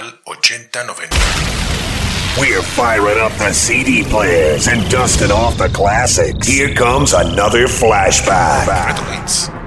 al 8090. We're firing up the CD players and dusting off the classics. Here comes another flashback. Retro Hits.